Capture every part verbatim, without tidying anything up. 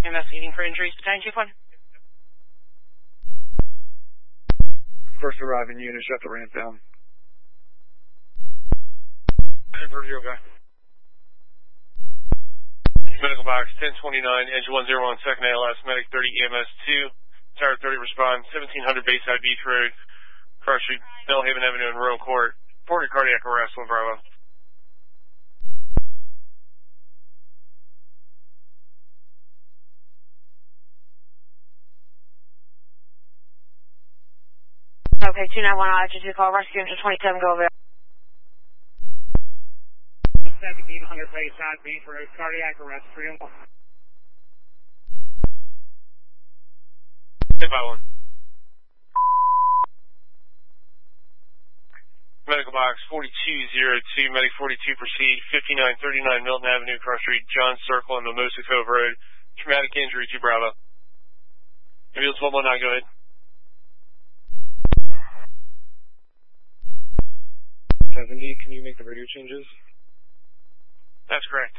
Investigating for injuries to nine two one. First arriving unit, shut the ramp down. Convert you, okay. Medical box ten twenty-nine, engine one zero one, second A L S, medic thirty, E M S two, tower thirty, respond, seventeen hundred Bayside Beach Road, Cross Street, Bellhaven Avenue, and Royal Court. Reported cardiac arrest, one Bravo. Okay, two nine one, I'll actually call rescue engine twenty-seven, go over. seventeen hundred Bayside Beach Road, cardiac arrest, three and one. ten by one. Medical box forty-two oh two, medic forty-two, proceed, fifty-nine thirty-nine Milton Avenue, Cross Street, John Circle, and Mimosa Cove Road. Traumatic injury to Bravo. Ambulance one one nine, go ahead. seventy, can you make the radio changes? That's correct.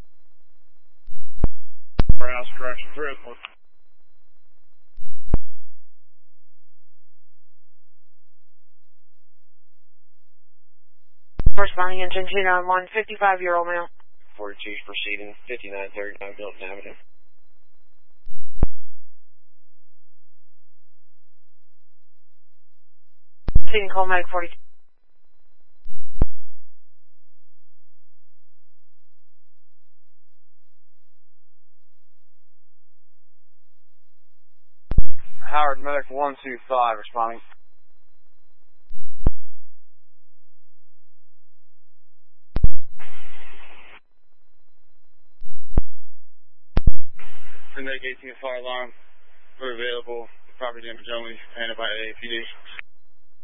Warehouse correction, three oh four. Responding engine two nine one, fifty-five-year-old male. forty-two proceeding, fifty-nine thirty-nine Milton Avenue. Proceeding call medic forty-two. Howard, medic one two five, responding. Medic eighteen fire alarm, we're available, property damage only, handled by A A P D.